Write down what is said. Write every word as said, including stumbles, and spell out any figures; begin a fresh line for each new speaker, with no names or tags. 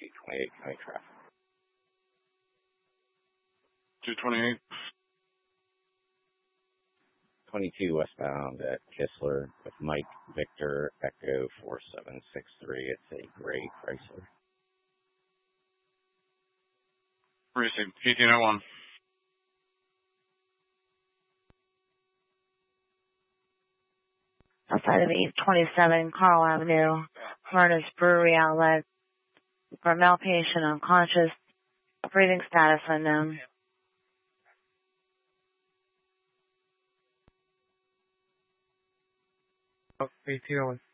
two twenty-eight county traffic.
two twenty-eight.
twenty-two westbound at Kistler with Mike Victor Echo four seven six three. It's a gray Chrysler.
Received. eighteen oh one.
Outside of eight twenty-seven Carl Avenue, Furnace Brewery Outlet, for a male patient unconscious, breathing status unknown.
Oh, eighteen oh one.